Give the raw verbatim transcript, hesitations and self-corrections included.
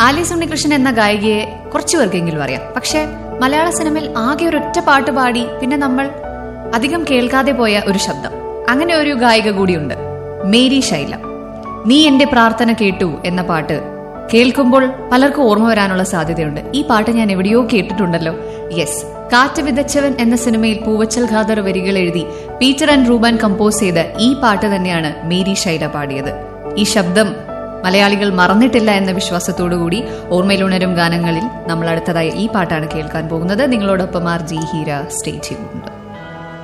Alice Unnikrishnan എന്ന ഗായികയെ കുറച്ചു പേർക്കെങ്കിലും അറിയാം. പക്ഷെ മലയാള സിനിമയിൽ ആകെ ഒരൊറ്റ പാട്ട് പാടി പിന്നെ നമ്മൾ അധികം കേൾക്കാതെ പോയ ഒരു ശബ്ദം, അങ്ങനെ ഒരു ഗായിക കൂടിയുണ്ട്, മേരി ശൈല. നീ എന്റെ പ്രാർത്ഥന കേട്ടു എന്ന പാട്ട് കേൾക്കുമ്പോൾ പലർക്കും ഓർമ്മ വരാനുള്ള സാധ്യതയുണ്ട്. ഈ പാട്ട് ഞാൻ എവിടെയോ കേട്ടിട്ടുണ്ടല്ലോ. യെസ്, കാറ്റ് വിതച്ചവൻ എന്ന സിനിമയിൽ പൂവച്ചൽ ഖാദർ വരികൾ എഴുതി പീറ്റർ ആൻഡ് റൂബൻ കമ്പോസ് ചെയ്ത ഈ പാട്ട് തന്നെയാണ് മേരി ശൈല പാടിയത്. ഈ ശബ്ദം മലയാളികൾ മറന്നിട്ടില്ല എന്ന വിശ്വാസത്തോടുകൂടി ഓർമ്മയിലുണരും ഗാനങ്ങളിൽ നമ്മൾ അടുത്തതായി ഈ പാട്ടാണ് കേൾക്കാൻ പോകുന്നത്. നിങ്ങളോടൊപ്പം R G Heera. Stay tuned.